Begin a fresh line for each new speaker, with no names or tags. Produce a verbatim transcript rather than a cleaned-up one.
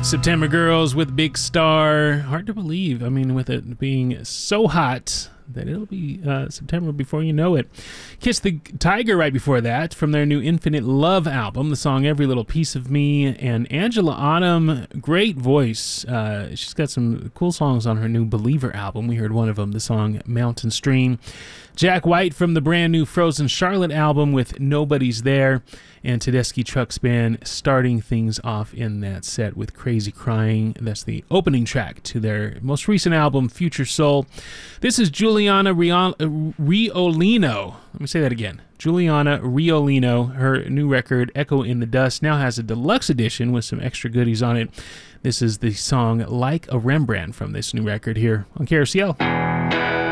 September Girls with Big Star. Hard to believe. I mean, with it being so hot that it'll be uh, September before you know it. Kiss the Tiger right before that from their new Infinite Love album, the song Every Little Piece of Me. And Angela Autumn, great voice. Uh, she's got some cool songs on her new Believer album. We heard one of them, the song Mountain Stream. Jack White from the brand new Frozen Charlotte album with Nobody's There. And Tedeschi Trucks Band starting things off in that set with Crazy Crying. That's the opening track to their most recent album, Future Soul. This is Juliana Riol- Riolino. Let me say that again. Juliana Riolino. Her new record, Echo in the Dust, now has a deluxe edition with some extra goodies on it. This is the song Like a Rembrandt from this new record here on K R C L.